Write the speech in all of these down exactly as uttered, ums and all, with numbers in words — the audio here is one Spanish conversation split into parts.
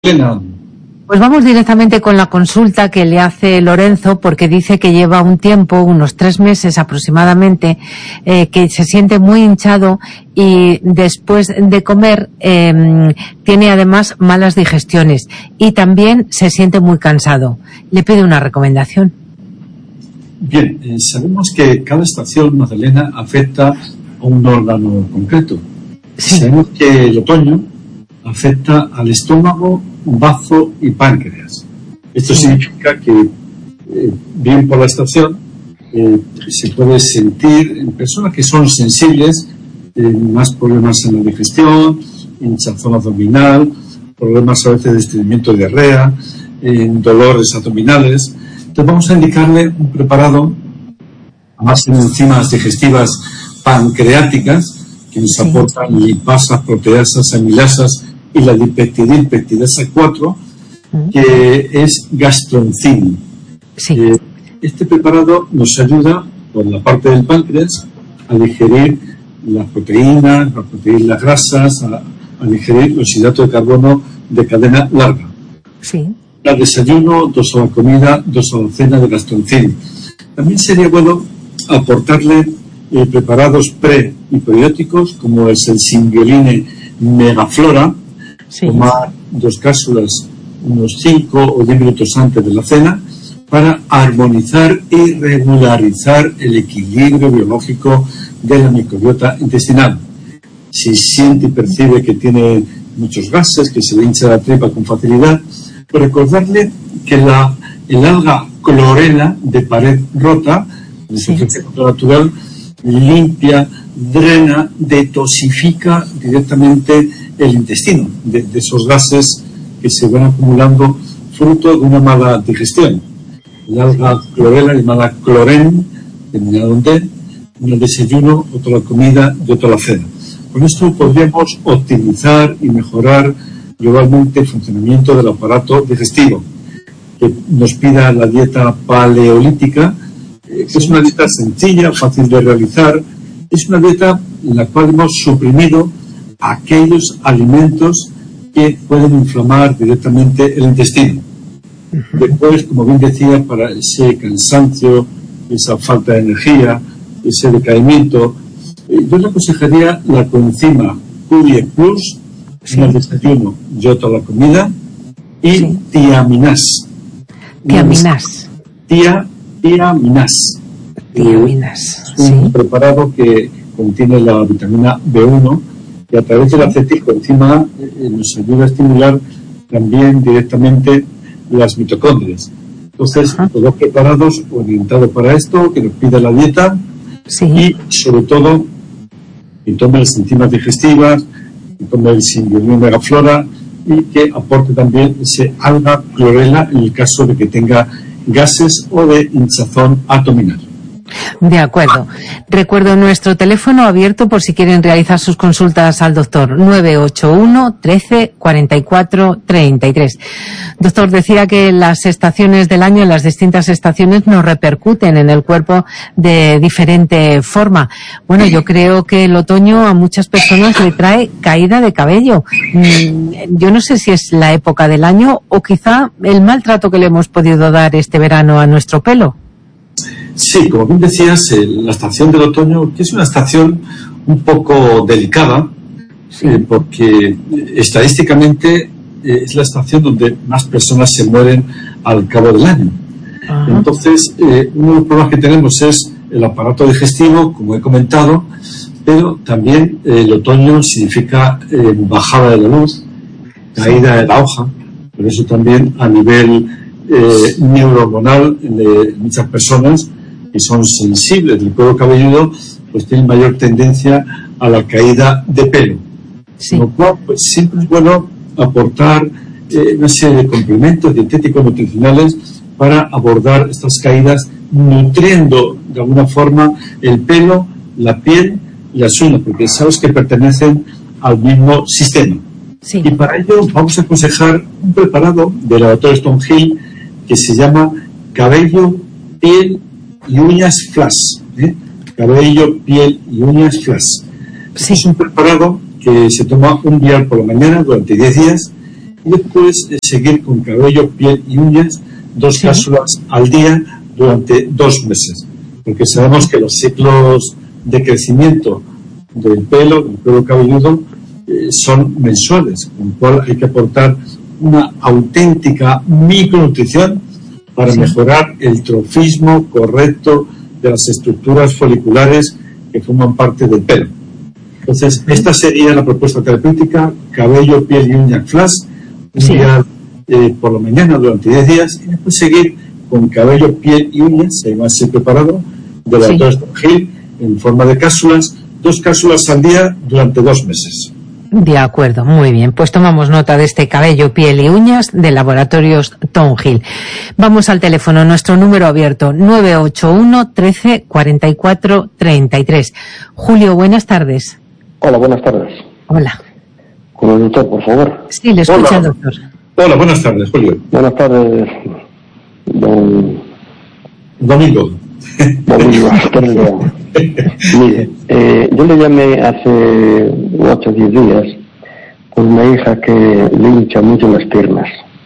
Elena. Pues vamos directamente con la consulta que le hace Lorenzo, porque dice que lleva un tiempo, unos tres meses aproximadamente, eh, que se siente muy hinchado y después de comer eh, tiene además malas digestiones y también se siente muy cansado. Le pide una recomendación. Bien, eh, sabemos que cada estación, Magdalena, afecta a un órgano concreto. Sí. Sabemos que el otoño afecta al estómago, bazo y páncreas. Esto sí. significa que, eh, bien por la estación, eh, se puede sentir en personas que son sensibles, eh, más problemas en la digestión, hinchazón abdominal, problemas a veces de estreñimiento, diarrea, eh, dolores abdominales. Entonces vamos a indicarle un preparado a base de enzimas digestivas pancreáticas que nos sí. aportan lipasas, proteasas, amilasas y la dipeptidilpeptidasa cuatro, que es gastroncin. Sí. Eh, este preparado nos ayuda, por la parte del páncreas, a digerir las proteínas, a digerir las grasas, a, a digerir los hidratos de carbono de cadena larga. Sí. Al desayuno, dos a la comida, dos a la cena de gastroncin. También sería bueno aportarle eh, preparados pre y probióticos, como es el Symbioline Megaflora. Sí. Tomar dos cápsulas unos cinco o diez minutos antes de la cena para armonizar y regularizar el equilibrio biológico de la microbiota intestinal. Si siente y percibe que tiene muchos gases, que se le hincha la tripa con facilidad, pues recordarle que la, el alga clorela de pared rota, en su efecto natural, limpia, drena, detoxifica directamente el intestino de, de esos gases que se van acumulando fruto de una mala digestión. El alga clorela llamada cloren, terminado en D, uno al desayuno, otro a la comida y otro a la cena. Con esto podríamos optimizar y mejorar globalmente el funcionamiento del aparato digestivo, que nos pida la dieta paleolítica, eh, que es una dieta sencilla, fácil de realizar. Es una dieta en la cual hemos suprimido aquellos alimentos que pueden inflamar directamente el intestino. Después, como bien decía, para ese cansancio, esa falta de energía, ese decaimiento, eh, yo le aconsejaría la coenzima Q diez plus, sí. en el desayuno y otro a la comida, y sí. tiaminás. Tiaminás. Tía, tiaminás. Tiaminás. Es un sí. preparado que contiene la vitamina B uno, y a través del acetilcoenzima A eh, nos ayuda a estimular también directamente las mitocondrias. Entonces, todos preparados, orientados para esto, que nos pida la dieta, sí. y sobre todo que tome las enzimas digestivas, que tome el Symbioline Megaflora y que aporte también ese alga clorela en el caso de que tenga gases o de hinchazón abdominal. De acuerdo. Recuerdo nuestro teléfono abierto por si quieren realizar sus consultas al doctor, nueve ocho uno, trece, cuarenta y cuatro, treinta y tres. Doctor, decía que las estaciones del año, las distintas estaciones nos repercuten en el cuerpo de diferente forma. Bueno, yo creo que el otoño a muchas personas le trae caída de cabello. Yo no sé si es la época del año o quizá el maltrato que le hemos podido dar este verano a nuestro pelo. Sí, como bien decías, eh, la estación del otoño, que es una estación un poco delicada, sí. eh, porque eh, estadísticamente eh, es la estación donde más personas se mueren al cabo del año. Ajá. Entonces, eh, uno de los problemas que tenemos es el aparato digestivo, como he comentado, pero también eh, el otoño significa eh, bajada de la luz, caída de la hoja, por eso también a nivel eh, neurohormonal de muchas personas que son sensibles del cuero cabelludo, pues tienen mayor tendencia a la caída de pelo. Sí. Lo cual, pues siempre es bueno aportar eh, una serie de complementos dietéticos nutricionales para abordar estas caídas, nutriendo de alguna forma el pelo, la piel y las uñas, porque sabes que pertenecen al mismo sistema. Sí. Y para ello vamos a aconsejar un preparado del laboratorio Stonehill que se llama cabello, piel y uñas flash, ¿eh? cabello, piel y uñas flash. Sí. Es un preparado que se toma un vial por la mañana durante diez días y después eh, seguir con cabello, piel y uñas, dos sí. cápsulas al día durante dos meses, porque sabemos que los ciclos de crecimiento del pelo, del pelo cabelludo, eh, son mensuales, con lo cual hay que aportar una auténtica micronutrición para sí. mejorar el trofismo correcto de las estructuras foliculares que forman parte del pelo. Entonces, esta sería la propuesta terapéutica: cabello, piel y uñas flash, un sí. día eh, por la mañana durante diez días, y después seguir con cabello, piel y uñas, se llama así preparado, de la sí. doctora Stonehill, en forma de cápsulas, dos cápsulas al día durante dos meses. De acuerdo, muy bien. Pues tomamos nota de este cabello, piel y uñas de Laboratorios Stonehill. Vamos al teléfono, nuestro número abierto, nueve ocho uno, trece, cuarenta y cuatro, treinta y tres. Julio, buenas tardes. Hola, buenas tardes. Hola. Con el doctor, por favor. Sí, le escucha el doctor. Hola, buenas tardes, Julio. Buenas tardes, don... Domingo. Domingo, perdón. Mire, eh, yo le llamé hace ocho o diez días con una hija que le hincha mucho las piernas.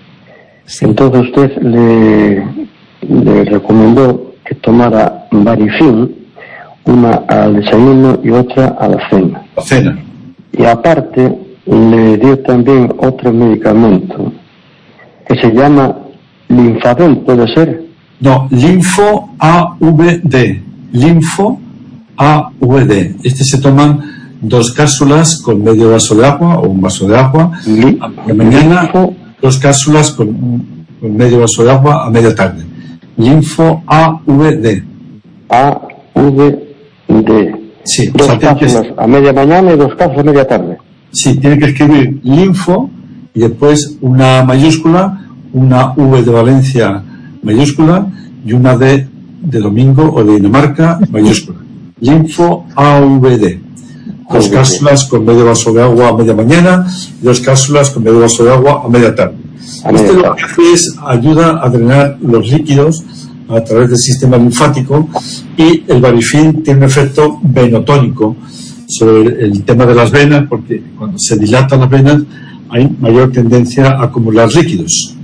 Sí. Entonces usted le, le recomendó que tomara Varifin, una al desayuno y otra a la cena. La cena. Y aparte le dio también otro medicamento que se llama Linfadel, ¿puede ser? No, Linfo A V D. Linfo A V D. Este se toman dos cápsulas con medio vaso de agua o un vaso de agua Li- a la mañana, Linfo. dos cápsulas con, con medio vaso de agua a media tarde. Linfo A V D. A V D. Sí, dos o sea, cápsulas que... a media mañana y dos cápsulas a media tarde. Sí, tiene que escribir linfo y después una mayúscula, una V de Valencia mayúscula y una D de Domingo o de Dinamarca mayúscula. Linfo A V D. Dos cápsulas con medio vaso de agua a media mañana y dos cápsulas con medio vaso de agua a media tarde. A media este tarde. Lo que hace es ayuda a drenar los líquidos a través del sistema linfático, y el Varifin tiene un efecto venotónico sobre el tema de las venas, porque cuando se dilatan las venas hay mayor tendencia a acumular líquidos.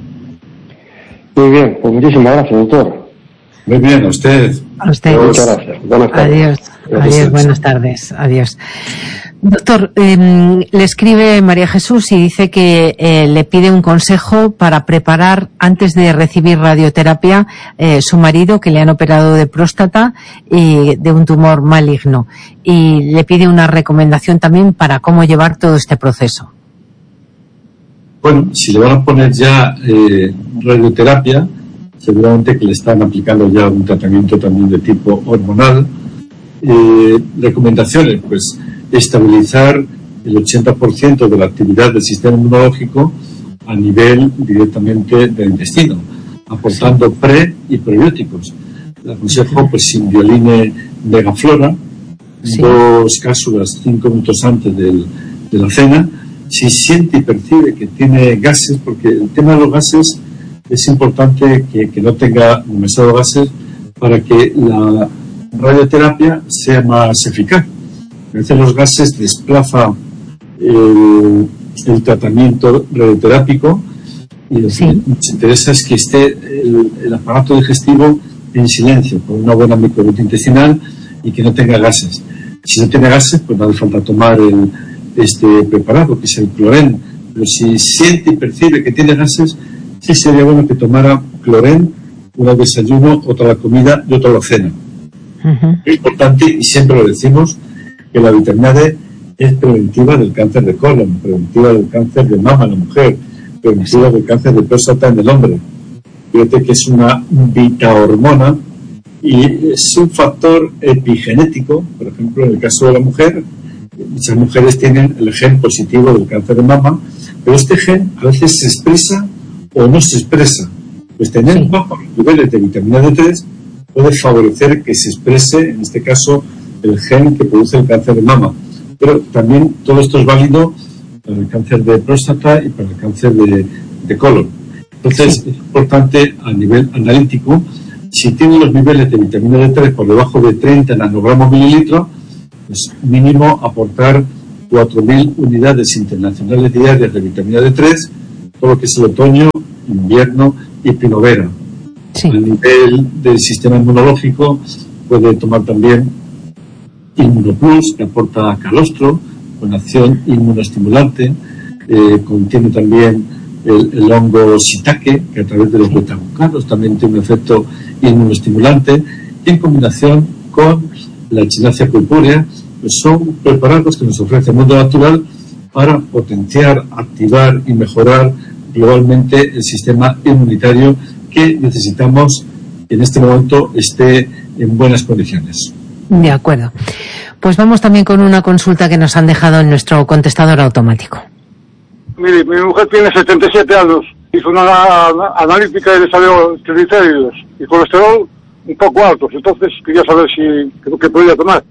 Muy bien, pues muchísimas gracias, doctor. Muy bien, a usted. A usted. Muchas gracias. Buenas tardes. Adiós. Gracias. Adiós, buenas tardes. Adiós. Doctor, eh, le escribe María Jesús y dice que eh, le pide un consejo para preparar, antes de recibir radioterapia, eh, su marido, que le han operado de próstata y de un tumor maligno. Y le pide una recomendación también para cómo llevar todo este proceso. Bueno, si le van a poner ya eh, radioterapia, seguramente que le están aplicando ya un tratamiento también de tipo hormonal. Eh, recomendaciones, pues estabilizar el ochenta por ciento de la actividad del sistema inmunológico a nivel directamente del intestino, aportando pre y probióticos. Le aconsejo pues Simbioline Megaflora, sí. dos cápsulas cinco minutos antes del, de la cena. Si siente y percibe que tiene gases, porque el tema de los gases es importante que, que no tenga demasiados gases para que la radioterapia sea más eficaz. A veces los gases desplaza el, el tratamiento radioterápico, y lo sí. que nos interesa es que esté el, el aparato digestivo en silencio, con una buena microbiota intestinal y que no tenga gases. Si no tiene gases, pues no hace falta tomar el, este preparado, que es el Cloren. Pero si siente y percibe que tiene gases, sí sería bueno que tomara Cloren, una al desayuno, otra a la comida y otra a la cena. Uh-huh. Es importante, y siempre lo decimos, que la vitamina D es preventiva del cáncer de colon, preventiva del cáncer de mama en la mujer, preventiva del cáncer de próstata en el hombre. Fíjate que es una vitahormona y es un factor epigenético. Por ejemplo, en el caso de la mujer, muchas mujeres tienen el gen positivo del cáncer de mama, pero este gen a veces se expresa o no se expresa. Pues tener bajos niveles de vitamina D tres puede favorecer que se exprese, en este caso, el gen que produce el cáncer de mama. Pero también todo esto es válido para el cáncer de próstata y para el cáncer de, de colon. Entonces, sí. es importante a nivel analítico, si tiene los niveles de vitamina D tres por debajo de treinta nanogramos mililitro, pues mínimo aportar cuatro mil unidades internacionales diarias de vitamina D tres todo lo que es el otoño, invierno y primavera. Sí. A nivel del sistema inmunológico puede tomar también Inmunoplus, que aporta calostro, con acción inmunoestimulante. Eh, contiene también el, el hongo shiitake, que a través de los beta-glucanos también tiene un efecto inmunoestimulante, y en combinación con la echinacea purpúrea, pues son preparados que nos ofrece el mundo natural para potenciar, activar y mejorar globalmente el sistema inmunitario que necesitamos que en este momento esté en buenas condiciones. De acuerdo. Pues vamos también con una consulta que nos han dejado en nuestro contestador automático. Mire, mi mujer tiene setenta y siete años, hizo una, una analítica y le salió triglicéridos y colesterol un poco altos, entonces quería saber si qué, qué podía tomar.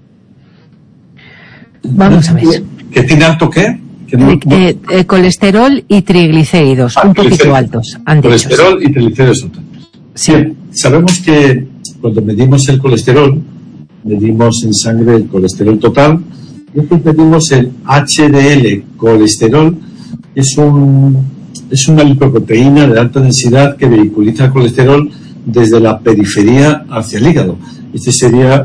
Vamos a ver. ¿Que tiene alto qué? Que no, eh, eh, eh, colesterol y triglicéridos, ah, un poquito altos, han dicho. Colesterol y triglicéridos altos. Sí. Bien, sabemos que cuando medimos el colesterol, medimos en sangre el colesterol total, y después medimos el H D L colesterol. Es, un, es una lipoproteína de alta densidad que vehiculiza el colesterol desde la periferia hacia el hígado. Este sería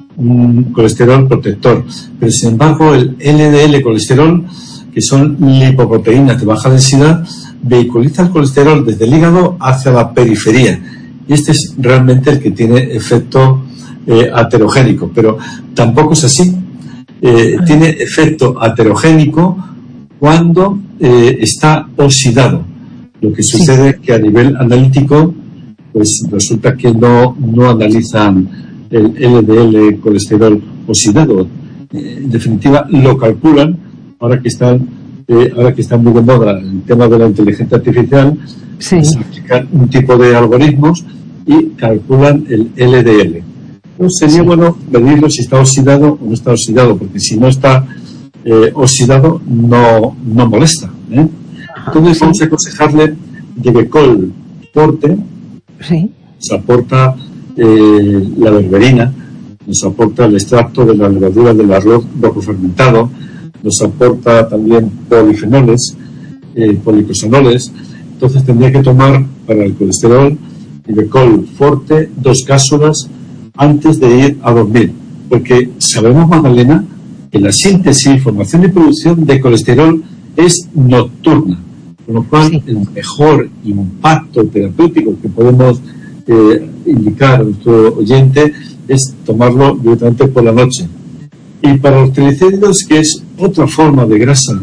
un colesterol protector. Pero sin embargo, el L D L colesterol, que son lipoproteínas de baja densidad, vehiculiza el colesterol desde el hígado hacia la periferia. Y este es realmente el que tiene efecto eh, aterogénico. Pero tampoco es así. Eh, tiene efecto aterogénico cuando eh, está oxidado. Lo que sucede es que a nivel analítico, pues resulta que no, no analizan el L D L colesterol oxidado. Eh, en definitiva, lo calculan, ahora que están, eh, ahora que están muy de moda el tema de la inteligencia artificial, sí. pues aplican un tipo de algoritmos y calculan el L D L. Entonces sería sí. bueno medirlo si está oxidado o no está oxidado, porque si no está Eh, oxidado no, no molesta. ¿eh? Entonces vamos a aconsejarle Yevecol Forte, sí. nos aporta eh, la berberina, nos aporta el extracto de la levadura del arroz rojo fermentado, nos aporta también polifenoles, eh, policosanoles. Entonces tendría que tomar para el colesterol Yevecol Forte dos cápsulas antes de ir a dormir, porque sabemos, Magdalena, que la síntesis, formación y producción de colesterol es nocturna, con lo cual sí. el mejor impacto terapéutico que podemos eh, indicar a nuestro oyente es tomarlo directamente por la noche. Y para los triglicéridos, que es otra forma de grasa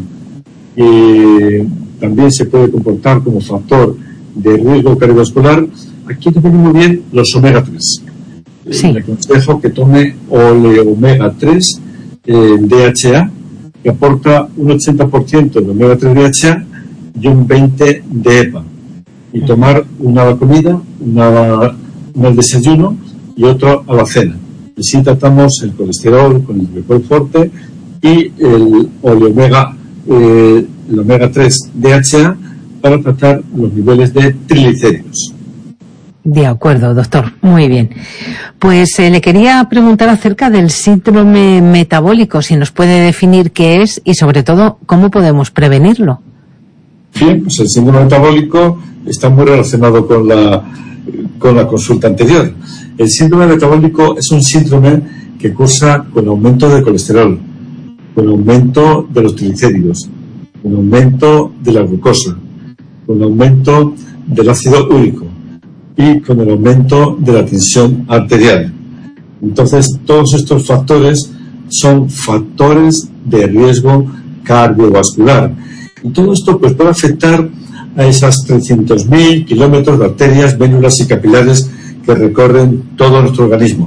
que también se puede comportar como factor de riesgo cardiovascular, aquí nos vienen muy bien los omega tres. Sí. Le aconsejo que tome oleomega tres, Eh, D H A, que aporta un ochenta por ciento de omega tres D H A y un veinte por ciento de E P A. Y tomar una a la comida, una, una al desayuno y otro a la cena. Así tratamos el colesterol con el Yevecol Forte y el oleomega, eh, el omega tres D H A para tratar los niveles de triglicéridos. De acuerdo, doctor. Muy bien. Pues eh, le quería preguntar acerca del síndrome metabólico, si nos puede definir qué es y, sobre todo, cómo podemos prevenirlo. Bien, pues el síndrome metabólico está muy relacionado con la, con la consulta anterior. El síndrome metabólico es un síndrome que cursa con aumento de colesterol, con aumento de los triglicéridos, con aumento de la glucosa, con aumento del ácido úrico y con el aumento de la tensión arterial. Entonces, todos estos factores son factores de riesgo cardiovascular. Y todo esto pues, puede afectar a esas trescientos mil kilómetros de arterias, vénulas y capilares que recorren todo nuestro organismo.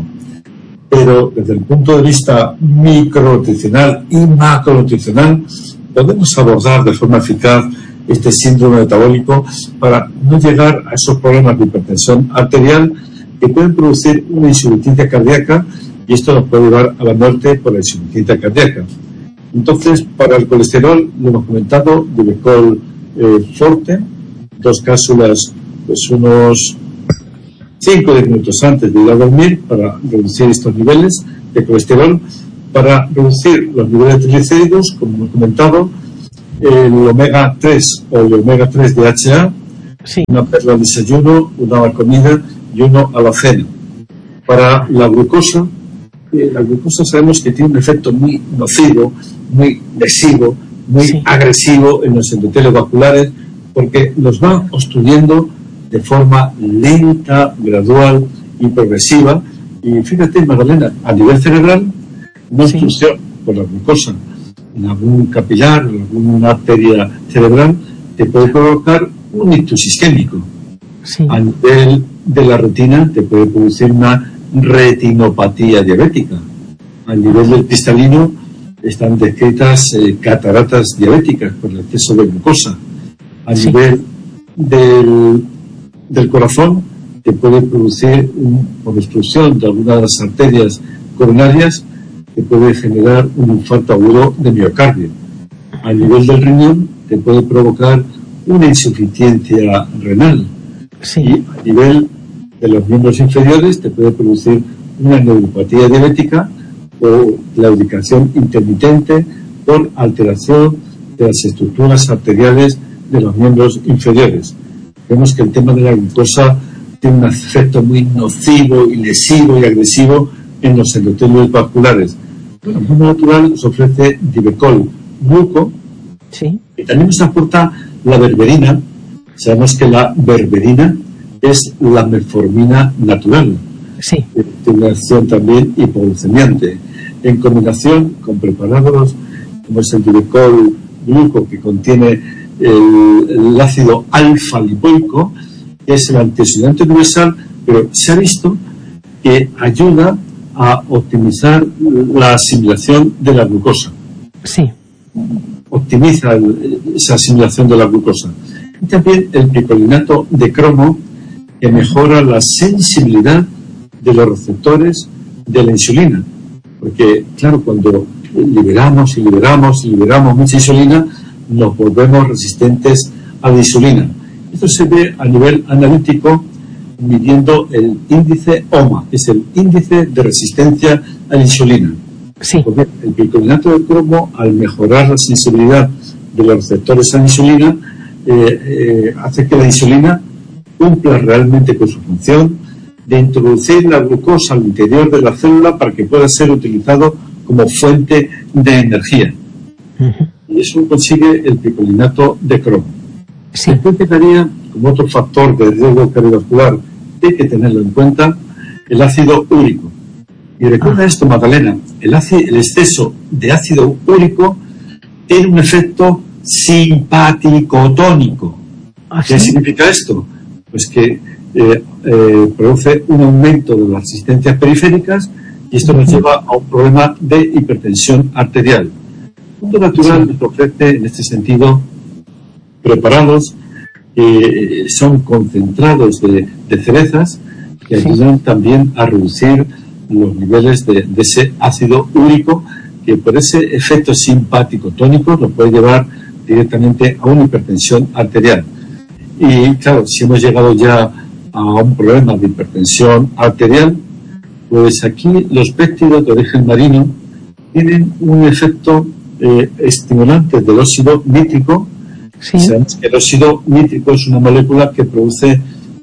Pero desde el punto de vista micronutricional y macronutricional, podemos abordar de forma eficaz este síndrome metabólico para no llegar a esos problemas de hipertensión arterial que pueden producir una insuficiencia cardíaca, y esto nos puede llevar a la muerte por la insuficiencia cardíaca. Entonces, para el colesterol, lo hemos comentado, Yevecol eh, Forte, dos cápsulas, pues unos cinco o diez minutos antes de ir a dormir para reducir estos niveles de colesterol, para reducir los niveles de triglicéridos, como hemos comentado, el omega tres o el omega tres D H A, sí. una perla al desayuno, una a la comida y uno a la cena. Para la glucosa, eh, la glucosa sabemos que tiene un efecto muy nocivo, muy lesivo, muy sí. agresivo en los endotelios vasculares, porque los va obstruyendo de forma lenta, gradual y progresiva. Y fíjate, Magdalena, a nivel cerebral, una obstrucción sí. por la glucosa en algún capilar, en alguna arteria cerebral, te puede provocar un ictus isquémico. Sí. A nivel de la retina, te puede producir una retinopatía diabética. A nivel del cristalino, están descritas eh, cataratas diabéticas por el exceso de glucosa. A sí. nivel del, del corazón, te puede producir, un, por obstrucción de alguna de las arterias coronarias, te puede generar un infarto agudo de miocardio. A nivel del riñón, te puede provocar una insuficiencia renal. Sí. Y a nivel de los miembros inferiores, te puede producir una neuropatía diabética o claudicación intermitente por alteración de las estructuras arteriales de los miembros inferiores. Vemos que el tema de la glucosa tiene un efecto muy nocivo y lesivo y agresivo en los endotelios vasculares. El mundo natural nos ofrece Divecol Gluco, sí. y también nos aporta la berberina. Sabemos que la berberina es la metformina natural. Sí. Tiene una acción también hipoglucemiante. En combinación con preparados como es el Divecol Gluco, que contiene el, el ácido alfa-lipoico, que es el antioxidante universal, pero se ha visto que ayuda a optimizar la asimilación de la glucosa. Sí. Optimiza el, esa asimilación de la glucosa. Y también el picolinato de cromo, que mejora la sensibilidad de los receptores de la insulina. Porque, claro, cuando liberamos y liberamos y liberamos mucha insulina, nos volvemos resistentes a la insulina. Esto se ve a nivel analítico midiendo el índice O M A, que es el índice de resistencia a la insulina. Sí. Porque el picolinato de cromo, al mejorar la sensibilidad de los receptores a la insulina, eh, eh, hace que la insulina cumpla realmente con su función de introducir la glucosa al interior de la célula para que pueda ser utilizado como fuente de energía. Uh-huh. Y eso lo consigue el picolinato de cromo. Sí. Después quedaría como otro factor de riesgo cardiovascular que hay que tenerlo en cuenta, el ácido úrico. Y recuerda ah. esto, Magdalena, el, ácido, el exceso de ácido úrico tiene un efecto simpático-tónico. ¿Ah, ¿Qué sí? significa esto? Pues que eh, eh, produce un aumento de las resistencias periféricas y esto uh-huh. nos lleva a un problema de hipertensión arterial. El mundo natural sí. nos ofrece, en este sentido, preparados que eh, son concentrados de, de cerezas que sí. ayudan también a reducir los niveles de, de ese ácido úrico, que por ese efecto simpático tónico nos puede llevar directamente a una hipertensión arterial. Y claro, si hemos llegado ya a un problema de hipertensión arterial, pues aquí los péptidos de origen marino tienen un efecto eh, estimulante del óxido nítrico. Sí. Sabemos que el óxido nítrico es una molécula que produce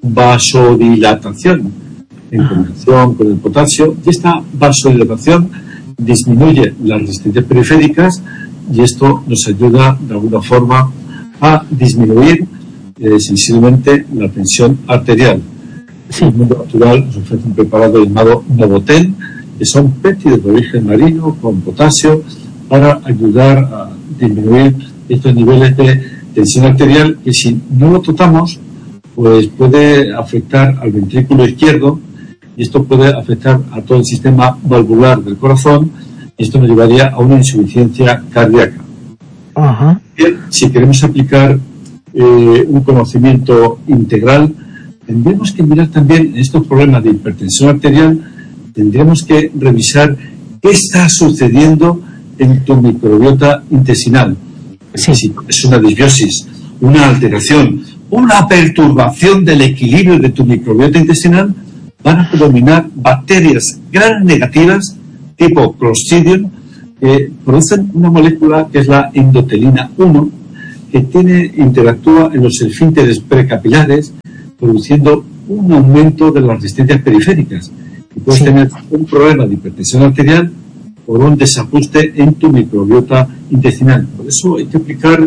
vasodilatación en combinación con el potasio, y esta vasodilatación disminuye las resistencias periféricas y esto nos ayuda de alguna forma a disminuir eh, sensiblemente la tensión arterial. Sí. El mundo natural nos ofrece un preparado llamado Novoten, que son péptidos de origen marino con potasio para ayudar a disminuir estos niveles de tensión arterial, que si no lo tratamos pues puede afectar al ventrículo izquierdo y esto puede afectar a todo el sistema valvular del corazón y esto nos llevaría a una insuficiencia cardíaca. Uh-huh. Bien, si queremos aplicar eh, un conocimiento integral, tendremos que mirar también en estos problemas de hipertensión arterial, tendremos que revisar qué está sucediendo en tu microbiota intestinal. Sí. Si es una disbiosis, una alteración, una perturbación del equilibrio de tu microbiota intestinal, van a predominar bacterias gram negativas tipo Clostridium, que producen una molécula que es la endotelina uno, que tiene, interactúa en los esfínteres precapilares, produciendo un aumento de las resistencias periféricas. Y puedes sí. tener un problema de hipertensión arterial por un desajuste en tu microbiota intestinal. Por eso hay que aplicar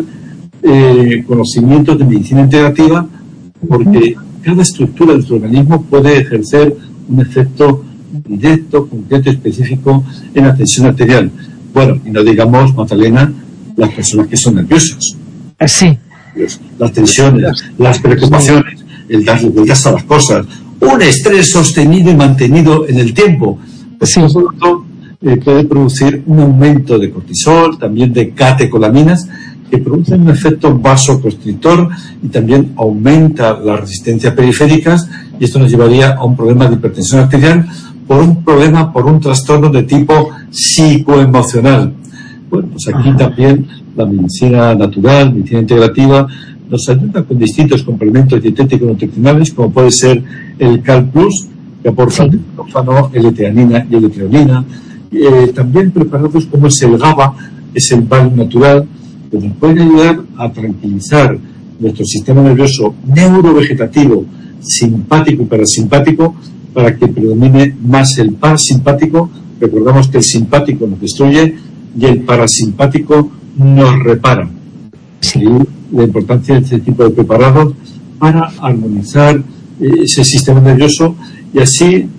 eh, conocimientos de medicina integrativa, porque cada estructura de tu organismo puede ejercer un efecto directo, concreto, específico en la tensión arterial. Bueno, y no digamos, Magdalena, las personas que son nerviosas. Sí. Las tensiones, las preocupaciones, el darle vueltas a las cosas, un estrés sostenido y mantenido en el tiempo. Pues sí. Todo esto eh, puede producir un aumento de cortisol, también de catecolaminas, que producen un efecto vasoconstrictor y también aumenta las resistencias periféricas, y esto nos llevaría a un problema de hipertensión arterial por un problema, por un trastorno de tipo psicoemocional. Bueno, pues aquí Ajá. también la medicina natural, medicina integrativa, nos ayuda con distintos complementos dietéticos nutricionales, como puede ser el Cal Plus, que aporta sí. triptófano, L-teanina y L-treonina. Eh, también preparados como es el GABA, que es el Valium natural, que nos pueden ayudar a tranquilizar nuestro sistema nervioso neurovegetativo, simpático y parasimpático, para que predomine más el parasimpático. Recordamos que el simpático nos destruye y el parasimpático nos repara. Sí. Y la importancia de este tipo de preparados para armonizar ese sistema nervioso y así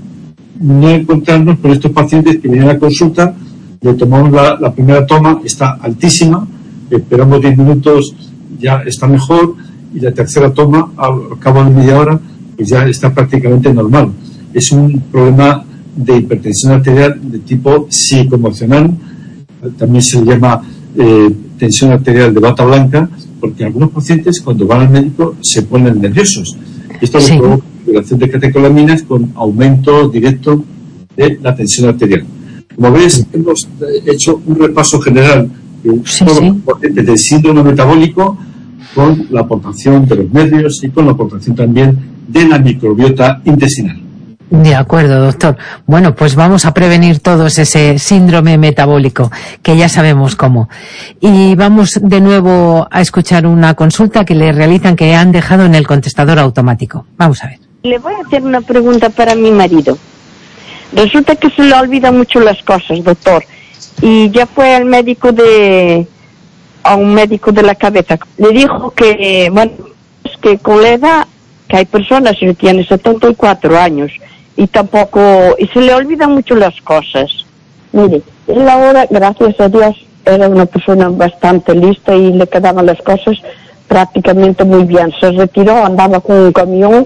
no encontrarnos con estos pacientes que vienen a la consulta, le tomamos la, la primera toma, está altísima, esperamos diez minutos, ya está mejor, y la tercera toma, al cabo de media hora, pues ya está prácticamente normal. Es un problema de hipertensión arterial de tipo psicoemocional, también se le llama eh, tensión arterial de bata blanca, porque algunos pacientes cuando van al médico se ponen nerviosos. Esto sí. le provoca liberación de catecolaminas con aumento directo de la tensión arterial. Como ves, hemos hecho un repaso general de sí, todos sí. los pacientes del síndrome metabólico, con la aportación de los nervios y con la aportación también de la microbiota intestinal. De acuerdo, doctor. Bueno, pues vamos a prevenir todos ese síndrome metabólico, que ya sabemos cómo. Y vamos de nuevo a escuchar una consulta que le realizan, que han dejado en el contestador automático. Vamos a ver. Le voy a hacer una pregunta para mi marido. Resulta que se le olvidan mucho las cosas, doctor. Y ya fue al médico de... a un médico de la cabeza. Le dijo que, bueno, es que con la edad, que hay personas que tienen setenta y cuatro años, y tampoco, y se le olvidan mucho las cosas. Mire, él ahora, gracias a Dios, era una persona bastante lista y le quedaban las cosas prácticamente muy bien. Se retiró, andaba con un camión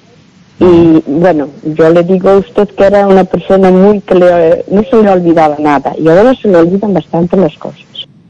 y, bueno, yo le digo a usted que era una persona muy que le, no se le olvidaba nada, y ahora se le olvidan bastante las cosas.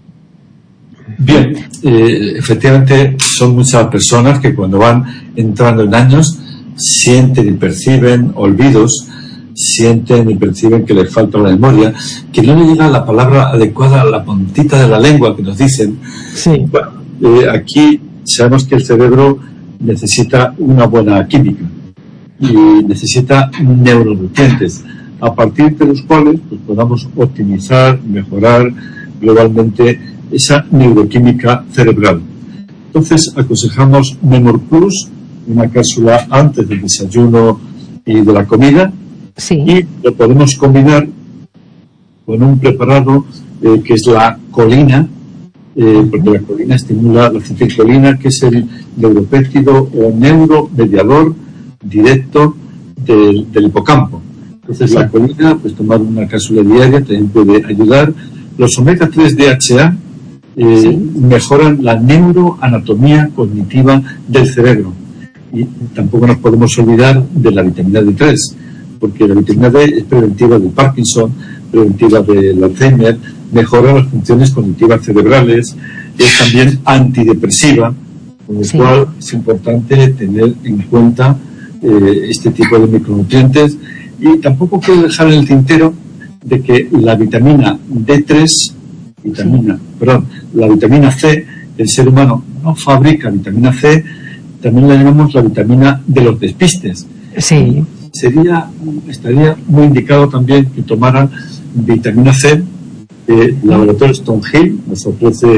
Bien, eh, efectivamente son muchas personas que cuando van entrando en años sienten y perciben olvidos, sienten y perciben que les falta la memoria, que no le llega la palabra adecuada a la puntita de la lengua que nos dicen. Sí. Bueno, eh, aquí sabemos que el cerebro necesita una buena química y necesita neuronutrientes, a partir de los cuales pues, podamos optimizar, mejorar globalmente esa neuroquímica cerebral. Entonces aconsejamos Memor Plus, una cápsula antes del desayuno y de la comida, sí. y lo podemos combinar con un preparado eh, que es la colina, eh, porque la colina estimula la acetilcolina, que es el neuropéptido o neuromediador directo del, del hipocampo. Entonces sí. la colina, pues tomar una cápsula diaria también puede ayudar. Los omega tres D H A eh, sí. mejoran la neuroanatomía cognitiva del cerebro. Y tampoco nos podemos olvidar de la vitamina D tres, porque la vitamina D es preventiva del Parkinson, preventiva del Alzheimer, mejora las funciones cognitivas cerebrales, es también antidepresiva, con lo sí. cual es importante tener en cuenta eh, este tipo de micronutrientes. Y tampoco quiero dejar en el tintero de que la vitamina D tres, vitamina, sí. perdón, la vitamina C, el ser humano no fabrica vitamina C, también la llamamos la vitamina de los despistes. Sí. Sería, estaría muy indicado también que tomaran vitamina C. Eh, el laboratorio Stonehill nos ofrece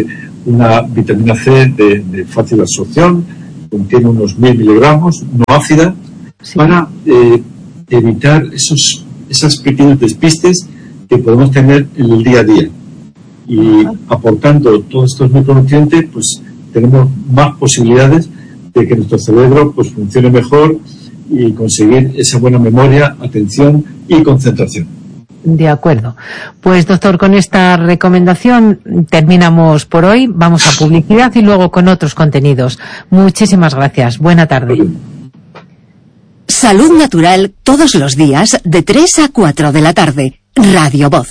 una vitamina C de, de fácil absorción, contiene unos mil miligramos, no ácida, sí. para eh, evitar esos, esas pequeños despistes que podemos tener en el día a día. Y Ajá. aportando todos estos micronutrientes, pues tenemos más posibilidades de que nuestro cerebro pues funcione mejor y conseguir esa buena memoria, atención y concentración. De acuerdo. Pues doctor, con esta recomendación terminamos por hoy. Vamos a publicidad y luego con otros contenidos. Muchísimas gracias. Buena tarde. Salud Natural todos los días de tres a cuatro de la tarde. Radio Voz.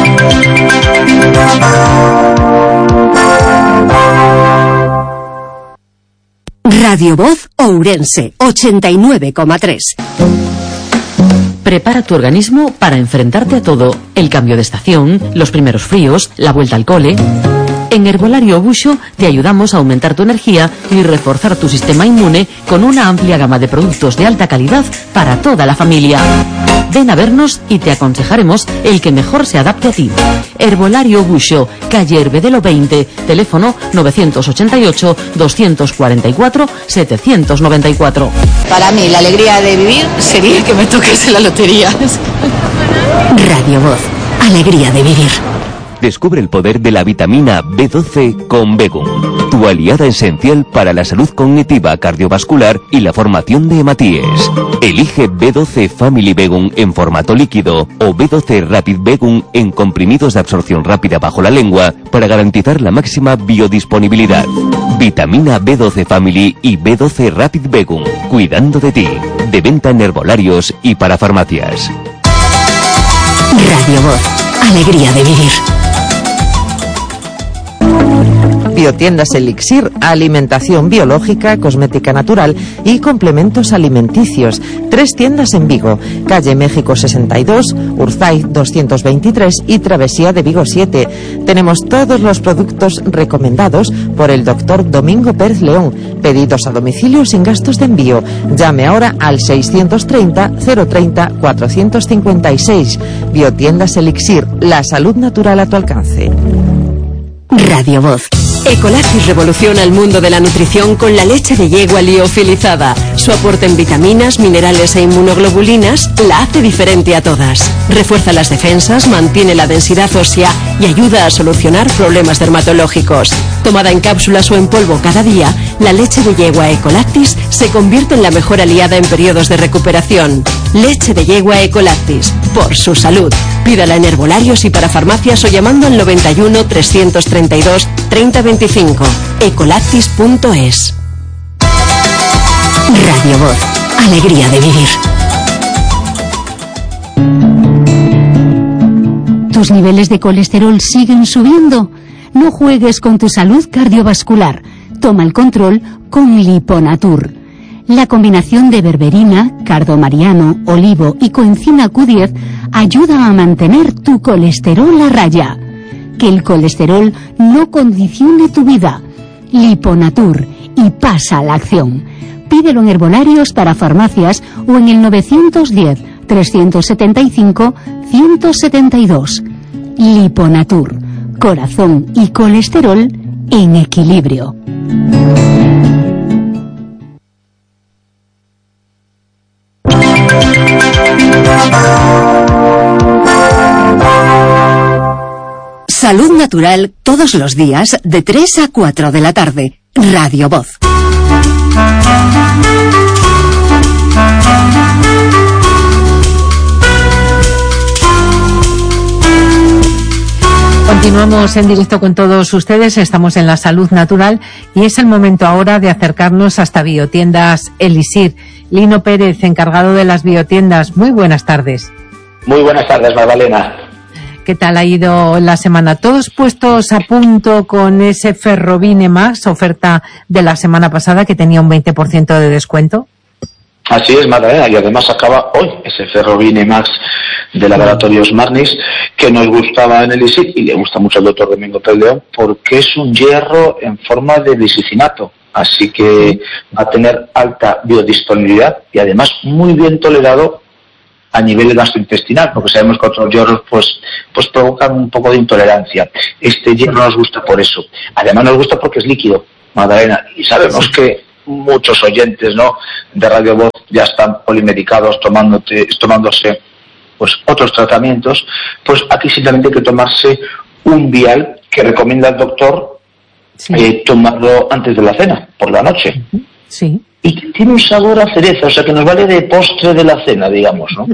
Radio Voz Ourense ochenta y nueve coma tres. Prepara tu organismo para enfrentarte a todo. El cambio de estación, los primeros fríos, la vuelta al cole. En Herbolario Busho te ayudamos a aumentar tu energía y reforzar tu sistema inmune con una amplia gama de productos de alta calidad para toda la familia. Ven a vernos y te aconsejaremos el que mejor se adapte a ti. Herbolario Busho, calle Herbedelo veinte, teléfono novecientos ochenta y ocho, doscientos cuarenta y cuatro, setecientos noventa y cuatro. Para mí la alegría de vivir sería que me toquese la lotería. Radio Voz, alegría de vivir. Descubre el poder de la vitamina B doce con Begum, tu aliada esencial para la salud cognitiva, cardiovascular y la formación de hematíes. Elige B doce Family Begum en formato líquido o B doce Rapid Begum en comprimidos de absorción rápida bajo la lengua para garantizar la máxima biodisponibilidad. Vitamina B doce Family y B doce Rapid Begum, cuidando de ti. De venta en herbolarios y para farmacias. Radio Voz, alegría de vivir. Biotiendas Elixir, alimentación biológica, cosmética natural y complementos alimenticios. Tres tiendas en Vigo, calle México sesenta y dos, Urzay doscientos veintitrés y Travesía de Vigo siete. Tenemos todos los productos recomendados por el doctor Domingo Pérez León. Pedidos a domicilio sin gastos de envío. Llame ahora al seiscientos treinta, cero treinta, cuatrocientos cincuenta y seis. Biotiendas Elixir, la salud natural a tu alcance. Radio Voz. Ecolactis revoluciona el mundo de la nutrición con la leche de yegua liofilizada. Su aporte en vitaminas, minerales e inmunoglobulinas la hace diferente a todas. Refuerza las defensas, mantiene la densidad ósea y ayuda a solucionar problemas dermatológicos. Tomada en cápsulas o en polvo cada día, la leche de yegua Ecolactis se convierte en la mejor aliada en periodos de recuperación. Leche de yegua Ecolactis, por su salud. Pídala en herbolarios y para farmacias o llamando al noventa y uno, trescientos treinta y dos, treinta veinticinco. ecolactis punto es. Radio Voz, alegría de vivir. ¿Tus niveles de colesterol siguen subiendo? No juegues con tu salud cardiovascular. Toma el control con Liponatur. La combinación de berberina, cardomariano, olivo y coenzima Q diez ayuda a mantener tu colesterol a raya. Que el colesterol no condicione tu vida. Liponatur, y pasa a la acción. Pídelo en herbolarios para farmacias o en el novecientos diez, trescientos setenta y cinco, ciento setenta y dos. Liponatur, corazón y colesterol en equilibrio. Salud Natural todos los días de tres a cuatro de la tarde. Radio Voz. Continuamos en directo con todos ustedes, estamos en la Salud Natural y es el momento ahora de acercarnos hasta Biotiendas Elixir. Lino Pérez, encargado de las biotiendas, muy buenas tardes. Muy buenas tardes, Magdalena. ¿Qué tal ha ido la semana? ¿Todos puestos a punto con ese Ferrovine Max, oferta de la semana pasada que tenía un veinte por ciento de descuento? Así es, Magdalena, y además acaba hoy ese Ferrovine Max de Laboratorios Marnis, que nos gustaba en el Elixir y le gusta mucho al doctor Domingo Pérez León, porque es un hierro en forma de lisicinato, así que va a tener alta biodisponibilidad y además muy bien tolerado a nivel gastrointestinal, porque sabemos que otros hierros pues, pues provocan un poco de intolerancia. Este hierro nos gusta por eso. Además nos gusta porque es líquido, Magdalena, y sabemos que muchos oyentes, ¿no?, de Radio Voz ya están polimedicados, tomándote, tomándose pues otros tratamientos. Pues aquí simplemente hay que tomarse un vial que recomienda el doctor, sí. eh, tomarlo antes de la cena, por la noche. Sí. Y tiene un sabor a cereza, o sea que nos vale de postre de la cena, digamos, ¿no?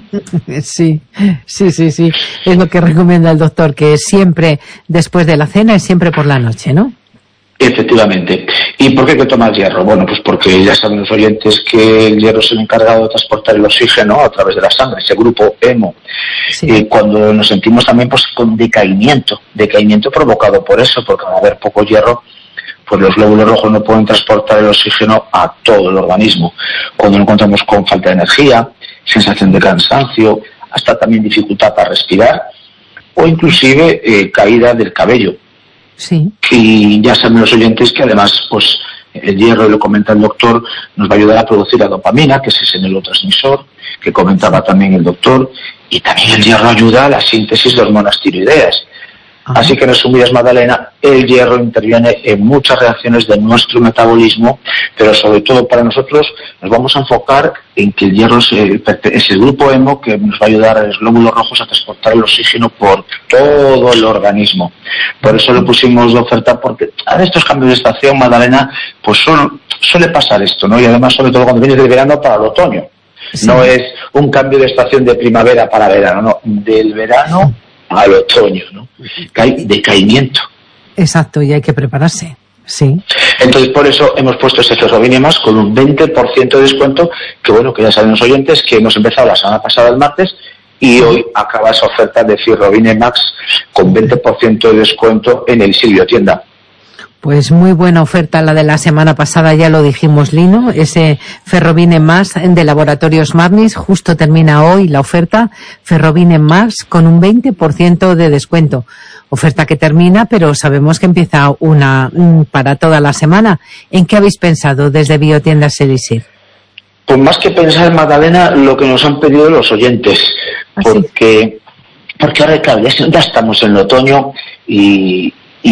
Sí, sí, sí, sí. Es lo que recomienda el doctor, que es siempre después de la cena y siempre por la noche, ¿no? Efectivamente. ¿Y por qué hay que tomar hierro? Bueno, pues porque ya saben los oyentes que el hierro es el encargado de transportar el oxígeno a través de la sangre, ese grupo hemo. Sí. Eh, cuando nos sentimos también pues con decaimiento, decaimiento provocado por eso, porque al haber poco hierro, pues los glóbulos rojos no pueden transportar el oxígeno a todo el organismo. Cuando nos encontramos con falta de energía, sensación de cansancio, hasta también dificultad para respirar, o inclusive eh, caída del cabello. Sí. Y ya saben los oyentes que además, pues el hierro, y lo comenta el doctor, nos va a ayudar a producir la dopamina, que es ese neurotransmisor, que comentaba también el doctor, y también el hierro ayuda a la síntesis de hormonas tiroideas. Así que, en resumidas, Magdalena, el hierro interviene en muchas reacciones de nuestro metabolismo, pero sobre todo para nosotros nos vamos a enfocar en que el hierro es el, es el grupo hemo que nos va a ayudar a los glóbulos rojos a transportar el oxígeno por todo el organismo. Por eso lo pusimos de oferta, porque a estos cambios de estación, Magdalena, pues son, suele pasar esto, ¿no? Y además, sobre todo cuando vienes del verano para el otoño. Sí. No es un cambio de estación de primavera para verano, no, del verano al otoño, ¿no? Que hay decaimiento. Exacto, y hay que prepararse, sí. Entonces, por eso hemos puesto este Ferrovine Max con un veinte por ciento de descuento, que bueno, que ya saben los oyentes que hemos empezado la semana pasada el martes, y hoy acaba esa oferta de Ferrovine Max con veinte por ciento de descuento en el Silvio Tienda. Pues muy buena oferta la de la semana pasada, ya lo dijimos, Lino, ese Ferrovine Max de Laboratorios Marnis, justo termina hoy la oferta Ferrovine Max con un veinte por ciento de descuento. Oferta que termina, pero sabemos que empieza una para toda la semana. ¿En qué habéis pensado desde Biotiendas Elixir? Pues más que pensar, Magdalena, lo que nos han pedido los oyentes, ¿Ah, porque, sí? porque ahora claro, ya estamos en el otoño y...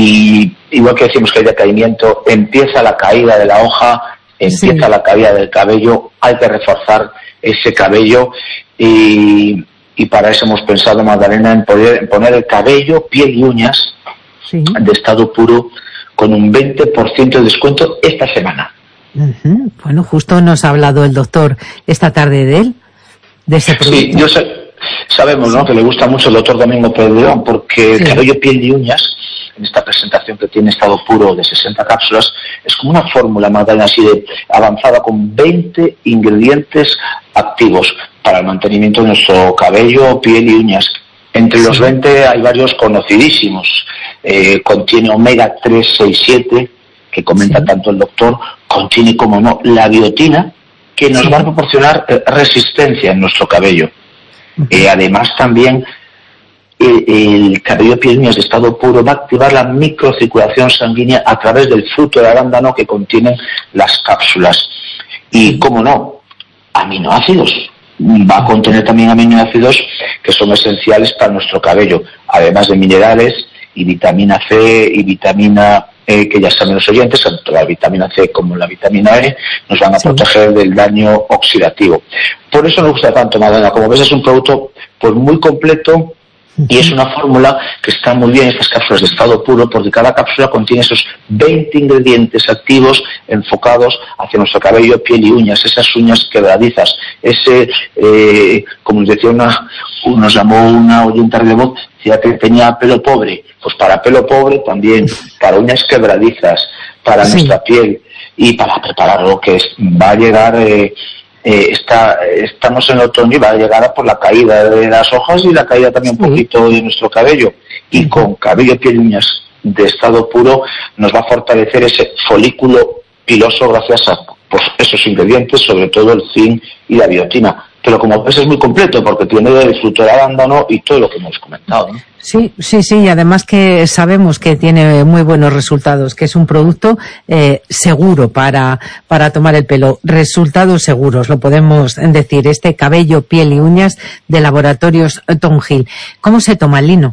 Y igual que decimos que hay decaimiento, empieza la caída de la hoja, empieza sí. la caída del cabello, hay que reforzar ese cabello y, y para eso hemos pensado, Magdalena, en, poder, en poner el cabello, piel y uñas sí. de estado puro con un veinte por ciento de descuento esta semana. Uh-huh. Bueno, justo nos ha hablado el doctor esta tarde de él, de ese producto. Sí, yo sé, sabemos, ¿no?, que le gusta mucho el doctor Domingo Pérez León, porque sí. el cabello, piel y uñas, en esta presentación que tiene estado puro de sesenta cápsulas, es como una fórmula, Magdalena, así de avanzada, con veinte ingredientes activos para el mantenimiento de nuestro cabello, piel y uñas. Entre los veinte hay varios conocidísimos. Eh, contiene omega tres, seis, siete, que comenta sí. tanto el doctor, contiene, como no, la biotina, que nos sí. va a proporcionar eh, resistencia en nuestro cabello. Uh-huh. Eh, además, también El, el cabello, piel y uñas de estado puro va a activar la microcirculación sanguínea a través del fruto de arándano que contienen las cápsulas. Y, cómo no, aminoácidos. Va a contener también aminoácidos que son esenciales para nuestro cabello, además de minerales y vitamina C y vitamina E, que ya saben los oyentes, tanto la vitamina C como la vitamina E nos van a sí. proteger del daño oxidativo. Por eso nos gusta tanto, Magdalena. Como ves, es un producto pues muy completo. Y es una fórmula que está muy bien, estas cápsulas de estado puro, porque cada cápsula contiene esos veinte ingredientes activos enfocados hacia nuestro cabello, piel y uñas, esas uñas quebradizas, ese, eh, como nos decía una, nos llamó una oyente de voz, decía que tenía pelo pobre, pues para pelo pobre también, para uñas quebradizas, para sí. nuestra piel y para preparar lo que es, va a llegar... Eh, Eh, está, estamos en otoño y va a llegar a por la caída de las hojas y la caída también un poquito de nuestro cabello. Y con cabello, piel y uñas de estado puro nos va a fortalecer ese folículo piloso gracias a pues, esos ingredientes, sobre todo el zinc y la biotina. pero como ves es muy completo porque tiene el fruto de arándano y todo lo que hemos comentado, ¿no? Sí, sí, sí, y además que sabemos que tiene muy buenos resultados, que es un producto eh, seguro para, para tomar el pelo. Resultados seguros, lo podemos decir, este cabello, piel y uñas de Laboratorios Tom Hill. ¿Cómo se toma, Lino?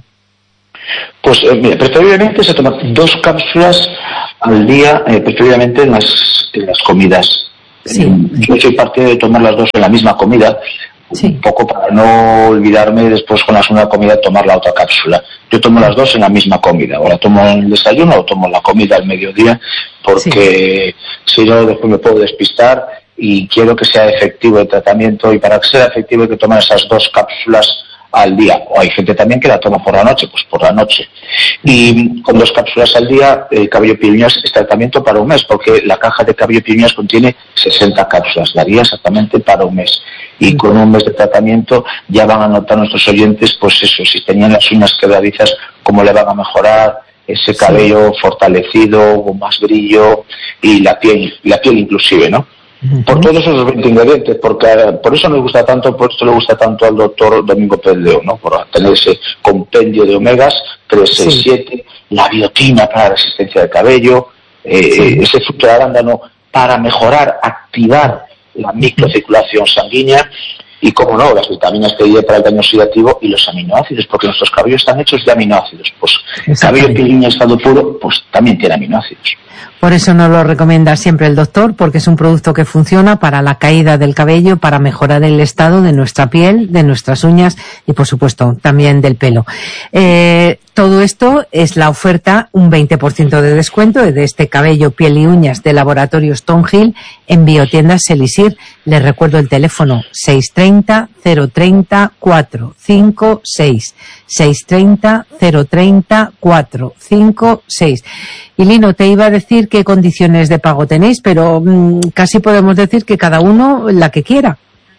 Pues eh, mira, preferiblemente se toman dos cápsulas al día, eh, preferiblemente en las, en las comidas. Sí. Yo soy partidario de tomar las dos en la misma comida, sí. Un poco para no olvidarme después con la segunda comida tomar la otra cápsula. Yo tomo las dos en la misma comida, o la tomo en el desayuno o tomo la comida al mediodía, porque sí. Si no después me puedo despistar y quiero que sea efectivo el tratamiento, y para que sea efectivo hay que tomar esas dos cápsulas al día. O hay gente también que la toma por la noche, pues por la noche. Y con dos cápsulas al día, el cabello, piel y uñas es tratamiento para un mes, porque la caja de cabello, piel y uñas contiene sesenta cápsulas, daría exactamente para un mes. Y con un mes de tratamiento ya van a notar nuestros oyentes, pues eso, si tenían las uñas quebradizas, cómo le van a mejorar ese cabello sí. fortalecido, con más brillo, y la piel, la piel inclusive, ¿no? Por todos esos veinte ingredientes, porque por eso nos gusta tanto, por esto le gusta tanto al doctor Domingo Pérez León, ¿no? Por tener ese compendio de omegas, tres, seis, siete, la biotina para la resistencia del cabello, eh, sí. ese fruto de arándano para mejorar, activar la microcirculación sanguínea, y como no, las vitaminas que hay para el daño oxidativo y los aminoácidos, porque nuestros cabellos están hechos de aminoácidos. Pues cabello, piel y uña en estado puro, pues también tiene aminoácidos. Por eso nos lo recomienda siempre el doctor, porque es un producto que funciona para la caída del cabello, para mejorar el estado de nuestra piel, de nuestras uñas y, por supuesto, también del pelo. Eh, todo esto es la oferta, un veinte por ciento de descuento de este cabello, piel y uñas de Laboratorios Tom Hill en Biotiendas Elisir. Les recuerdo el teléfono seis tres cero, cero tres cero, cuatro cinco seis. seis tres cero, cero tres cero, cuatro cinco seis. Y Lino, te iba a decir qué condiciones de pago tenéis, pero mmm, casi podemos decir que cada uno la que quiera.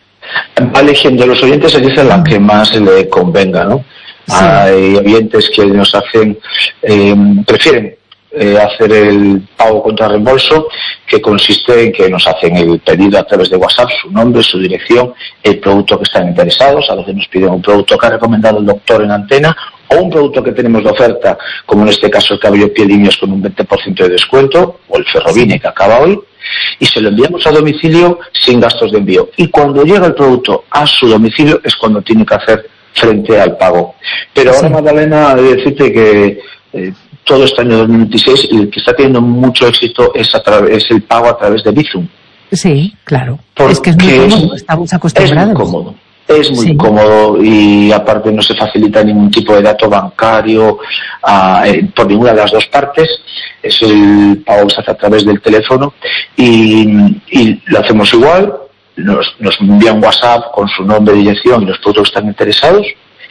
Va eligiendo los oyentes, eligen la que más le convenga, ¿no? Sí. Hay oyentes que nos hacen, eh, prefieren eh, hacer el pago contra reembolso, que consiste en que nos hacen el pedido a través de WhatsApp, su nombre, su dirección, el producto que están interesados. A veces nos piden un producto que ha recomendado el doctor en antena, o un producto que tenemos de oferta, como en este caso el cabello, piel y uñas con un veinte por ciento de descuento, o el Ferrovine que acaba hoy, y se lo enviamos a domicilio sin gastos de envío. Y cuando llega el producto a su domicilio es cuando tiene que hacer frente al pago. Pero ahora, sí. Magdalena, de decirte que eh, todo este año dos mil veintiséis el que está teniendo mucho éxito es, a través, es el pago a través de Bizum. Sí, claro. Porque es que es muy cómodo, es, estamos acostumbrados. Es muy cómodo. Es muy sí. cómodo, y aparte no se facilita ningún tipo de dato bancario a, eh, por ninguna de las dos partes. Es el pago que se hace a través del teléfono, y, y lo hacemos igual. Nos, nos envían WhatsApp con su nombre, dirección y los productos que están interesados,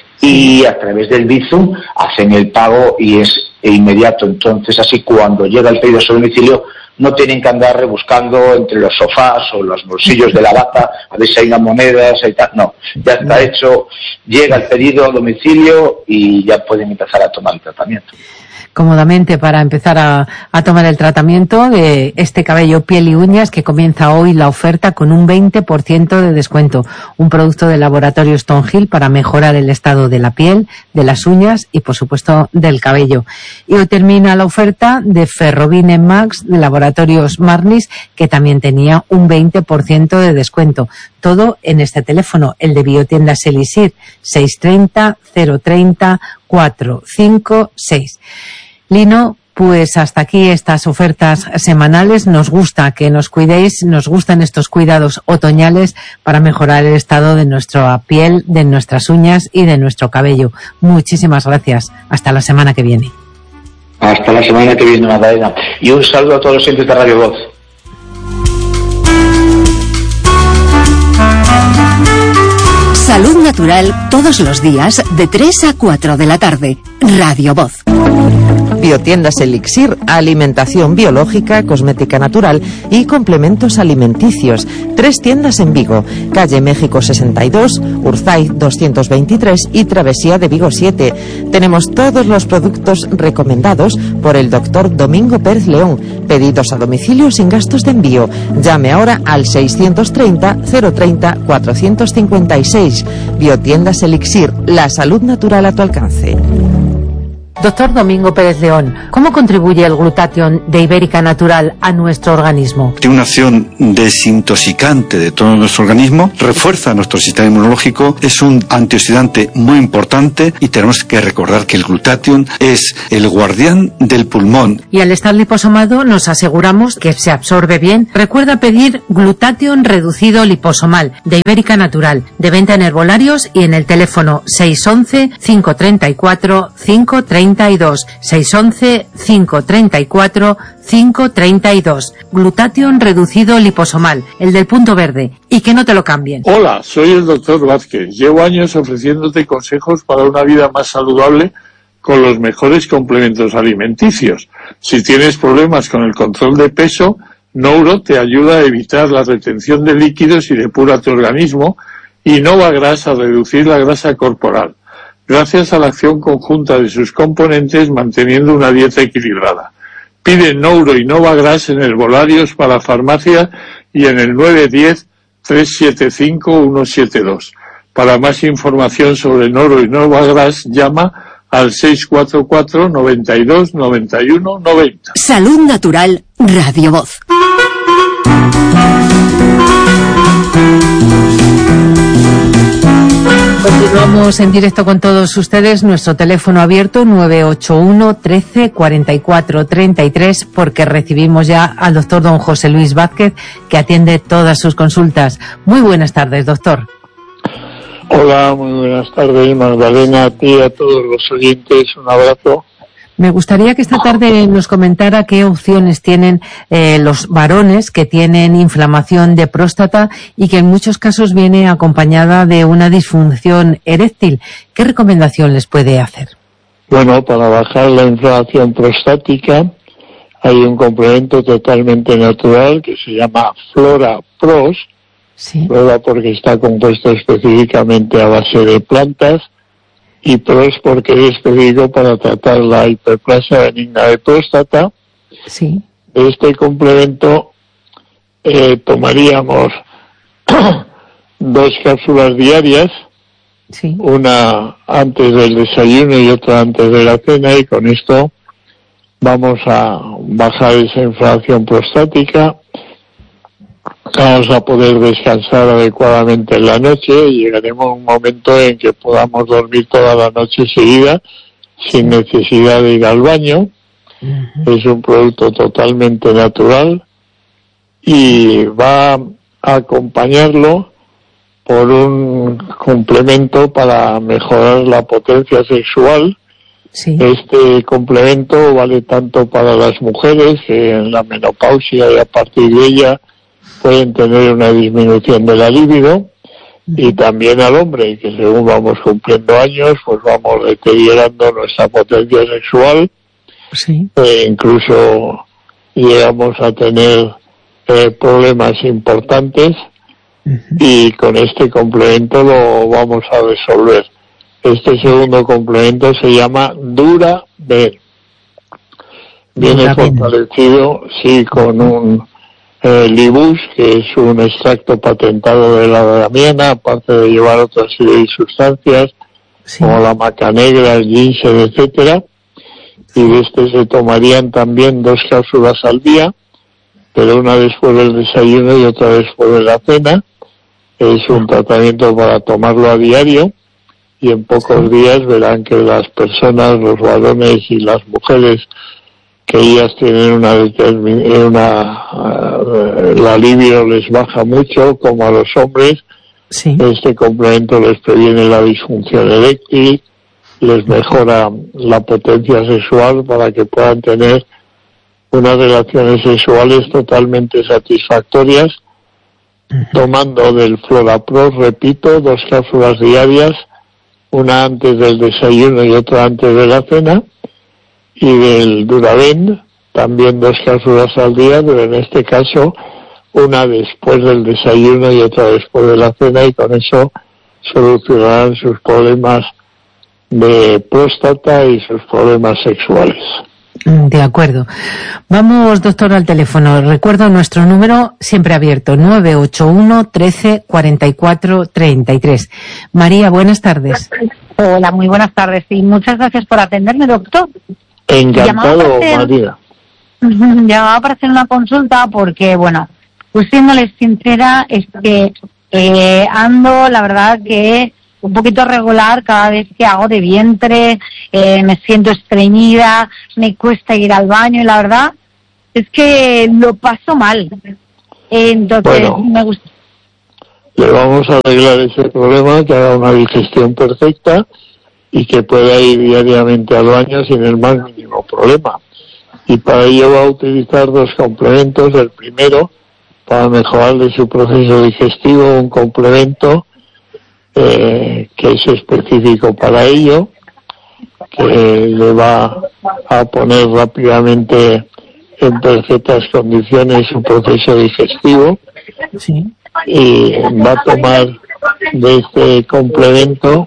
y a través del Bizum hacen el pago y es inmediato. Entonces, así cuando llega el pedido a su domicilio, no tienen que andar rebuscando entre los sofás o los bolsillos de la bata a ver si hay unas monedas y tal. No, ya está hecho, llega el pedido a domicilio y ya pueden empezar a tomar el tratamiento. Cómodamente para empezar a, a tomar el tratamiento de este cabello, piel y uñas, que comienza hoy la oferta con un veinte por ciento de descuento. Un producto de Laboratorios Tom Hill para mejorar el estado de la piel, de las uñas y, por supuesto, del cabello. Y hoy termina la oferta de Ferrovine Max de Laboratorios Marnis, que también tenía un veinte por ciento de descuento. Todo en este teléfono, el de Biotiendas Elisir, seis tres cero, cero tres cero, cuatro cinco seis. Lino, pues hasta aquí estas ofertas semanales. Nos gusta que nos cuidéis, nos gustan estos cuidados otoñales para mejorar el estado de nuestra piel, de nuestras uñas y de nuestro cabello. Muchísimas gracias. Hasta la semana que viene. Hasta la semana que viene, Magdalena. Y un saludo a todos los oyentes de Radio Voz. Salud natural todos los días de tres a cuatro de la tarde. Radio Voz. Biotiendas Elixir, alimentación biológica, cosmética natural y complementos alimenticios. Tres tiendas en Vigo, calle México sesenta y dos, Urzaiz doscientos veintitrés y Travesía de Vigo siete. Tenemos todos los productos recomendados por el doctor Domingo Pérez León. Pedidos a domicilio sin gastos de envío. Llame ahora al seiscientos treinta, cero treinta, cuatrocientos cincuenta y seis. Biotiendas Elixir, la salud natural a tu alcance. Doctor Domingo Pérez León, ¿cómo contribuye el glutatión de Ibérica Natural a nuestro organismo? Tiene una acción desintoxicante de todo nuestro organismo, refuerza nuestro sistema inmunológico, es un antioxidante muy importante y tenemos que recordar que el glutatión es el guardián del pulmón. Y al estar liposomado nos aseguramos que se absorbe bien. Recuerda pedir glutatión reducido liposomal de Ibérica Natural, de venta en herbolarios y en el teléfono seis once, cinco treinta y cuatro, cinco treinta y dos, seis once, cinco treinta y cuatro, cinco treinta y dos. Glutatión reducido liposomal, el del punto verde, y que no te lo cambien. Hola, soy el doctor Vázquez. Llevo años ofreciéndote consejos para una vida más saludable con los mejores complementos alimenticios. Si tienes problemas con el control de peso, Nouro te ayuda a evitar la retención de líquidos y depura tu organismo, y Novagras a reducir la grasa corporal, gracias a la acción conjunta de sus componentes manteniendo una dieta equilibrada. Pide Nouro y Novagras en herbolarios para farmacia y en el nueve uno cero, tres siete cinco, uno siete dos. Para más información sobre Nouro y Novagras, llama al seis cuatro cuatro, noventa y dos, noventa y uno, noventa. Salud Natural, Radio Voz. Continuamos en directo con todos ustedes, nuestro teléfono abierto nueve ocho uno, trece, cuarenta y cuatro, treinta y tres, porque recibimos ya al doctor don José Luis Vázquez, que atiende todas sus consultas. Muy buenas tardes, doctor. Hola, muy buenas tardes, Magdalena, a ti y a todos los oyentes, un abrazo. Me gustaría que esta tarde nos comentara qué opciones tienen eh, los varones que tienen inflamación de próstata y que en muchos casos viene acompañada de una disfunción eréctil. ¿Qué recomendación les puede hacer? Bueno, para bajar la inflamación prostática hay un complemento totalmente natural que se llama Flora Pros. Sí. Flora porque está compuesto específicamente a base de plantas, y Pros porque es específico para tratar la hiperplasia benigna de próstata. Sí. Este complemento eh, tomaríamos dos cápsulas diarias, sí, una antes del desayuno y otra antes de la cena, y con esto vamos a bajar esa inflamación prostática. Vamos a poder descansar adecuadamente en la noche y llegaremos a un momento en que podamos dormir toda la noche seguida sin necesidad de ir al baño. Uh-huh. Es un producto totalmente natural y va a acompañarlo por un complemento para mejorar la potencia sexual. Sí. Este complemento vale tanto para las mujeres que en la menopausia y a partir de ella pueden tener una disminución de la libido, y también al hombre, que según vamos cumpliendo años, pues vamos deteriorando nuestra potencia sexual, sí, e incluso llegamos a tener eh, problemas importantes, uh-huh. y con este complemento lo vamos a resolver. Este segundo complemento se llama Dura B. Viene fortalecido, sí, con un Eh, Libus, que es un extracto patentado de la damiana, aparte de llevar otra serie de sustancias, sí, como la maca negra, el ginseng, etcétera. Y de este se tomarían también dos cápsulas al día, pero una después del desayuno y otra después de la cena. Es un tratamiento para tomarlo a diario, y en pocos días verán que las personas, los varones y las mujeres, que ellas tienen una determin- una uh, la libido les baja mucho, como a los hombres. Sí. Este complemento les previene la disfunción eréctil, les mejora la potencia sexual para que puedan tener unas relaciones sexuales totalmente satisfactorias, uh-huh. tomando del Flora Pro, repito, dos cápsulas diarias, una antes del desayuno y otra antes de la cena. y del Duraben, también dos cápsulas al día, pero en este caso una después del desayuno y otra después de la cena, y con eso solucionarán sus problemas de próstata y sus problemas sexuales. De acuerdo. Vamos, doctor, al teléfono. Recuerdo nuestro número siempre abierto, nueve ocho uno, trece, cuarenta y cuatro, treinta y tres. María, buenas tardes. Hola, muy buenas tardes y muchas gracias por atenderme, doctor. Encantado, hacer... María. Llamaba para hacer una consulta porque, bueno, pues siéndoles sincera, es que eh, ando, la verdad que un poquito regular cada vez que hago de vientre, eh, me siento estreñida, me cuesta ir al baño y la verdad es que lo paso mal. Entonces, bueno, me gusta. Le vamos a arreglar ese problema, que haga una digestión perfecta y que pueda ir diariamente al baño sin el más mínimo problema. Y para ello va a utilizar dos complementos. El primero, para mejorarle su proceso digestivo, un complemento Eh, que es específico para ello, que le va a poner rápidamente en perfectas condiciones su proceso digestivo. Sí. Y va a tomar de este complemento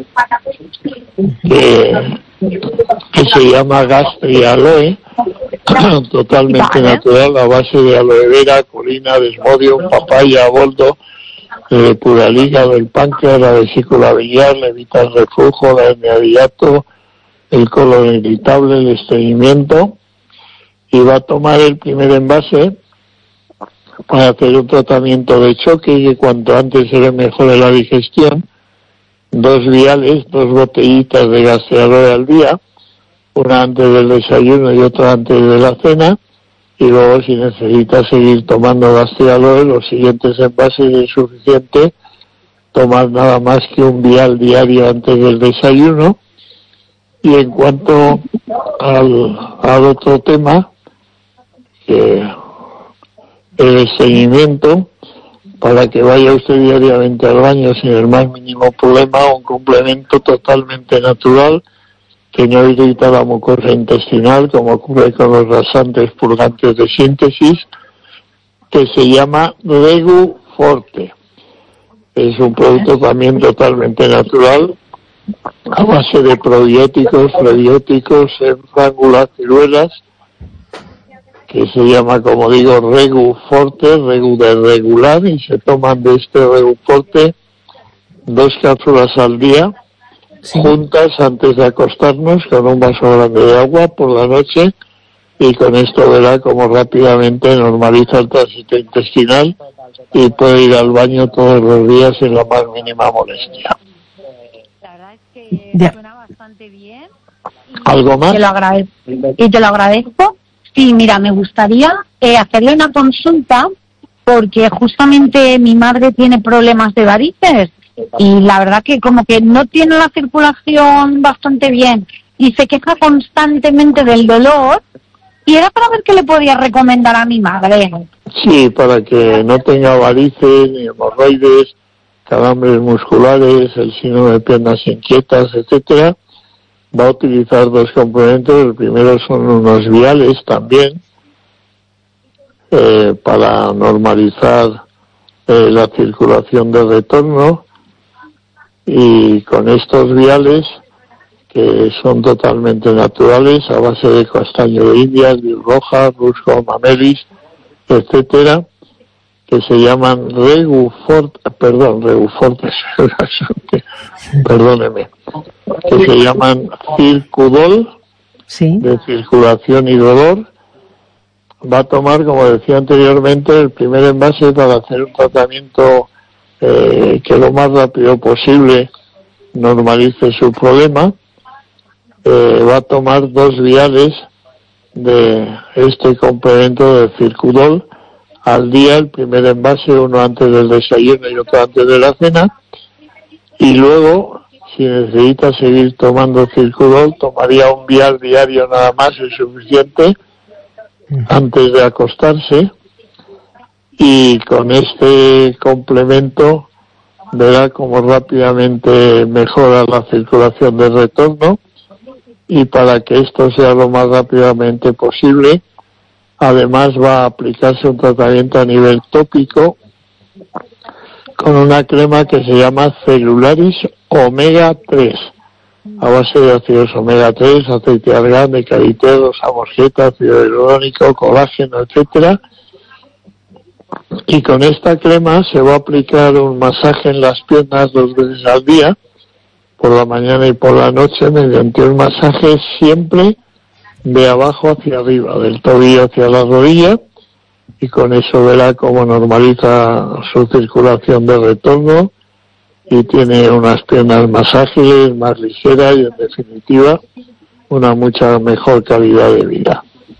que, que se llama Gastri Aloe, totalmente natural, a base de aloe vera, colina, desmodium, papaya, boldo, le depura el hígado, el páncreas, la vesícula biliar, le evita el reflujo, la hernia de hiato, el colon irritable, el estreñimiento, y va a tomar el primer envase para hacer un tratamiento de choque y que cuanto antes se le mejore la digestión. Dos viales, dos botellitas de Gastrialoe al día, una antes del desayuno y otra antes de la cena. Y luego, si necesita seguir tomando Gastrialoe, los siguientes envases es suficiente tomar nada más que un vial diario antes del desayuno. Y en cuanto al, al otro tema, que el estreñimiento, para que vaya usted diariamente al baño sin el más mínimo problema, un complemento totalmente natural que no irrita la mucosa intestinal, como ocurre con los laxantes purgantes de síntesis, que se llama Regu Forte. Es un producto también totalmente natural, a base de probióticos, prebióticos, enfrángulas, ciruelas, que se llama, como digo, Regu Forte, Regu de regular, y se toman de este Regu Forte dos cápsulas al día, sí, juntas antes de acostarnos, con un vaso grande de agua por la noche, y con esto verá como rápidamente normaliza el tránsito intestinal y puede ir al baño todos los días sin la más mínima molestia. La verdad es que ya. Suena bastante bien. ¿Algo más? Te lo agradezco. Y te lo agradezco. Sí, mira, me gustaría eh, hacerle una consulta porque justamente mi madre tiene problemas de varices y la verdad que como que no tiene la circulación bastante bien y se queja constantemente del dolor y era para ver qué le podía recomendar a mi madre. Sí, para que no tenga varices, ni hemorroides, calambres musculares, el síndrome de piernas inquietas, etcétera, va a utilizar dos complementos. El primero son unos viales también, eh, para normalizar eh, la circulación de retorno, y con estos viales, que son totalmente naturales, a base de castaño de India, de roja, rusco, mamelis, etcétera, que se llaman Regufort, perdón, Regufort, perdóneme, que se llaman Circudol, sí, de circulación y dolor. Va a tomar, como decía anteriormente, el primer envase para hacer un tratamiento eh, que lo más rápido posible normalice su problema. Eh, va a tomar dos viales de este complemento de Circudol al día, el primer envase, uno antes del desayuno y otro antes de la cena, y luego, si necesita seguir tomando Circudol, tomaría un vial diario nada más, es suficiente, antes de acostarse, y con este complemento verá cómo rápidamente mejora la circulación de retorno y para que esto sea lo más rápidamente posible, además va a aplicarse un tratamiento a nivel tópico con una crema que se llama Celularis Omega tres, a base de ácidos omega tres, aceite de argán, de karité, samosqueta, ácido hialurónico, colágeno, etcétera. Y con esta crema se va a aplicar un masaje en las piernas dos veces al día, por la mañana y por la noche, mediante un masaje siempre de abajo hacia arriba, del tobillo hacia la rodilla, y con eso verá cómo normaliza su circulación de retorno y tiene unas piernas más ágiles, más ligeras y, en definitiva, una mucha mejor calidad de vida.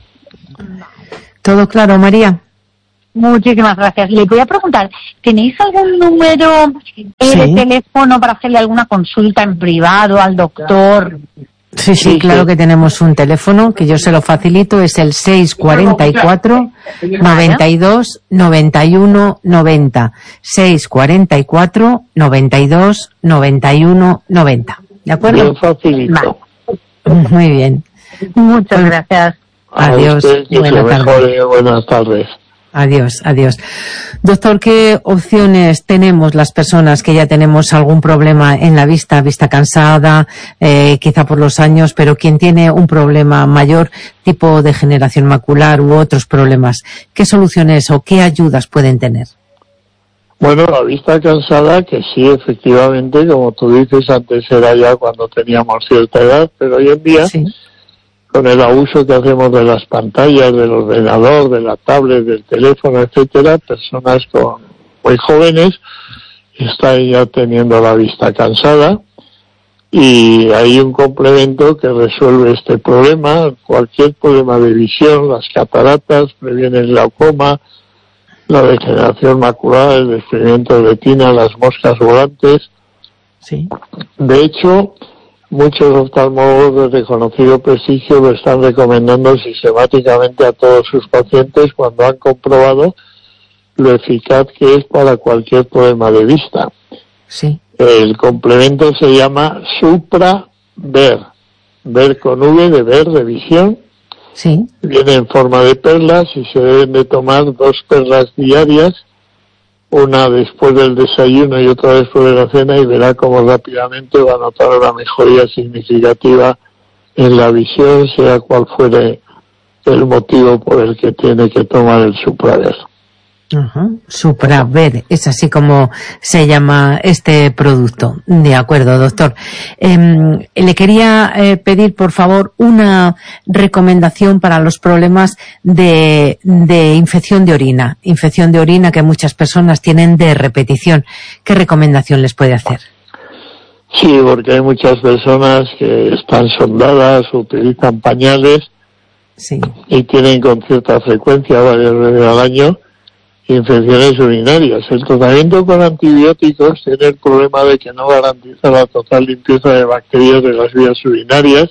¿Todo claro, María? Muchísimas gracias. Le voy a preguntar, ¿tenéis algún número eh, Sí. de teléfono para hacerle alguna consulta en privado al doctor? Sí, sí, claro que tenemos un teléfono que yo se lo facilito, es el seis cuatro cuatro, noventa y dos, noventa y uno, noventa. seis cuatro cuatro, noventa y dos, noventa y uno, noventa. ¿De acuerdo? Bien facilito. Muy bien. Muchas gracias. Adiós. A usted, que Buenas se tardes. mejore. Buenas tardes. Adiós, adiós. Doctor, ¿qué opciones tenemos las personas que ya tenemos algún problema en la vista, vista cansada, eh, quizá por los años, pero quien tiene un problema mayor, tipo degeneración macular u otros problemas? ¿Qué soluciones o qué ayudas pueden tener? Bueno, la vista cansada, que sí, efectivamente, como tú dices, antes era ya cuando teníamos cierta edad, pero hoy en día, con el abuso que hacemos de las pantallas, del ordenador, de la tablet, del teléfono, etcétera, personas con muy jóvenes están ya teniendo la vista cansada, y hay un complemento que resuelve este problema. Cualquier problema de visión, las cataratas, previene el glaucoma, la degeneración macular, el desprendimiento de retina, las moscas volantes. Sí. De hecho, muchos oftalmólogos de reconocido prestigio lo están recomendando sistemáticamente a todos sus pacientes cuando han comprobado lo eficaz que es para cualquier problema de vista. Sí. El complemento se llama Supra-Ver, ver con V de ver, de visión. Sí. Viene en forma de perlas y se deben de tomar dos perlas diarias, una después del desayuno y otra después de la cena, y verá cómo rápidamente va a notar una mejoría significativa en la visión, sea cual fuere el motivo por el que tiene que tomar el Supra-Ver. Uh-huh. Supra-Ver, es así como se llama este producto. De acuerdo, doctor. Eh, le quería eh, pedir, por favor, una recomendación para los problemas de, de infección de orina. Infección de orina que muchas personas tienen de repetición. ¿Qué recomendación les puede hacer? Sí, porque hay muchas personas que están sondadas, utilizan pañales sí. y tienen con cierta frecuencia, varias veces al año, infecciones urinarias. El tratamiento con antibióticos tiene el problema de que no garantiza la total limpieza de bacterias de las vías urinarias,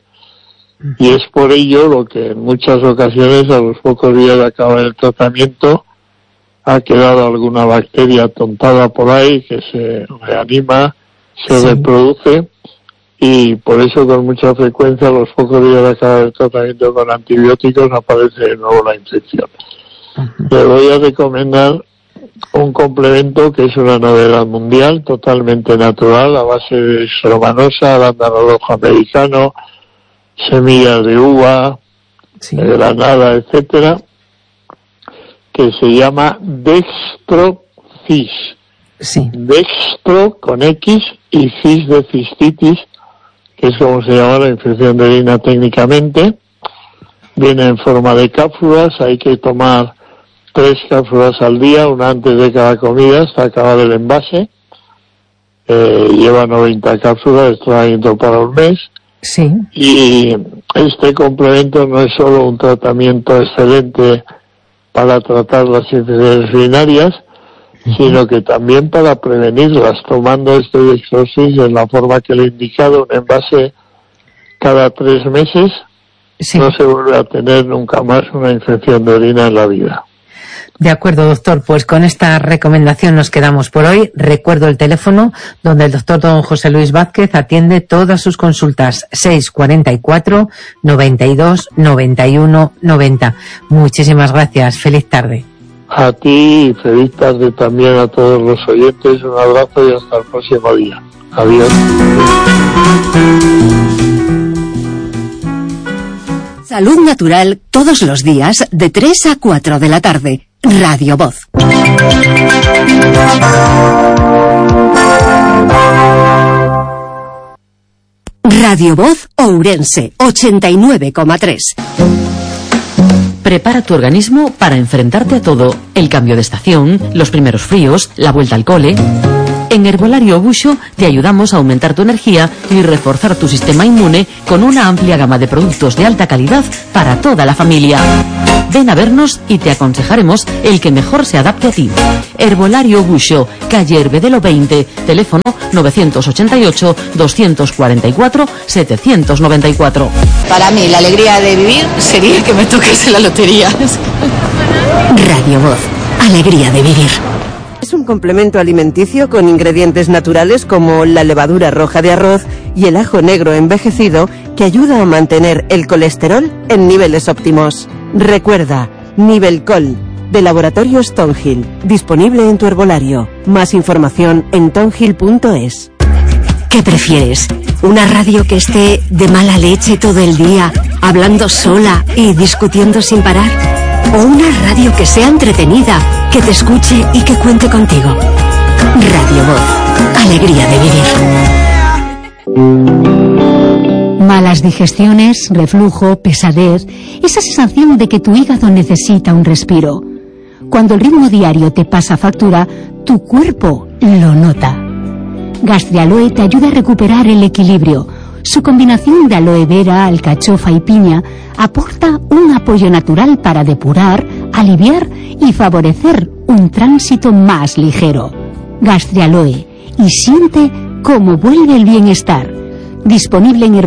y es por ello lo que en muchas ocasiones, a los pocos días de acabar el tratamiento, ha quedado alguna bacteria tontada por ahí que se reanima, se sí. reproduce, y por eso con mucha frecuencia, a los pocos días de acabar el tratamiento con antibióticos, aparece de nuevo la infección. Le voy a recomendar un complemento que es una novedad mundial, totalmente natural, a base de soromanosa, arándano rojo americano, semillas de uva, sí. de granada, etcétera, que se llama Dextrocis. Sí. Dextro con X y cis de cistitis, que es como se llama la infección de orina técnicamente. Viene en forma de cápsulas, hay que tomar tres cápsulas al día, una antes de cada comida hasta acabar el envase. Eh, lleva noventa cápsulas, es tratamiento para un mes. Sí. Y este complemento no es solo un tratamiento excelente para tratar las infecciones urinarias, uh-huh. sino que también para prevenirlas, tomando este Dextrocis en la forma que le he indicado, un envase cada tres meses. Sí. No se vuelve a tener nunca más una infección de orina en la vida. De acuerdo, doctor. Pues con esta recomendación nos quedamos por hoy. Recuerdo el teléfono donde el doctor don José Luis Vázquez atiende todas sus consultas. seis cuarenta y cuatro, noventa y dos, noventa y uno, noventa. Muchísimas gracias. Feliz tarde. A ti y feliz tarde también a todos los oyentes. Un abrazo y hasta el próximo día. Adiós. Salud Natural todos los días de tres a cuatro de la tarde. Radio Voz. Radio Voz Ourense ochenta y nueve coma tres. Prepara tu organismo para enfrentarte a todo. El cambio de estación, los primeros fríos, la vuelta al cole. En Herbolario Busho te ayudamos a aumentar tu energía y reforzar tu sistema inmune con una amplia gama de productos de alta calidad para toda la familia. Ven a vernos y te aconsejaremos el que mejor se adapte a ti. Herbolario Busho, calle Herbedelo veinte, teléfono novecientos ochenta y ocho, doscientos cuarenta y cuatro, setecientos noventa y cuatro. Para mí, la alegría de vivir sería que me tocase la lotería. Radio Voz, alegría de vivir. Es un complemento alimenticio con ingredientes naturales como la levadura roja de arroz y el ajo negro envejecido que ayuda a mantener el colesterol en niveles óptimos. Recuerda, Nivelcol, de Laboratorio Stonehill, disponible en tu herbolario. Más información en tonhill punto es. ¿Qué prefieres? ¿Una radio que esté de mala leche todo el día, hablando sola y discutiendo sin parar? ¿O una radio que sea entretenida, que te escuche y que cuente contigo? Radio Voz, alegría de vivir. Malas digestiones, reflujo, pesadez, esa sensación de que tu hígado necesita un respiro. Cuando el ritmo diario te pasa factura, tu cuerpo lo nota. Gastrialoe te ayuda a recuperar el equilibrio. Su combinación de aloe vera, alcachofa y piña aporta un apoyo natural para depurar, aliviar y favorecer un tránsito más ligero. Gastrialoe, y siente cómo vuelve el bienestar. Disponible en